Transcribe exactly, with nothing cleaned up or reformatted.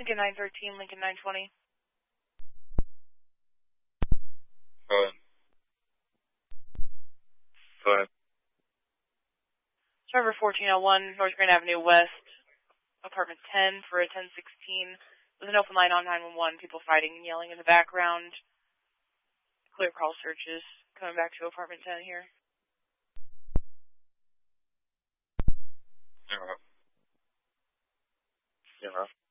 Lincoln nine thirteen, Lincoln nine twenty. Go ahead. Go ahead. Driver fourteen oh one, North Grand Avenue West, apartment ten for a ten sixteen. With an open line on nine one one, people fighting and yelling in the background. Clear call searches. Coming back to apartment ten here. Zero. Zero.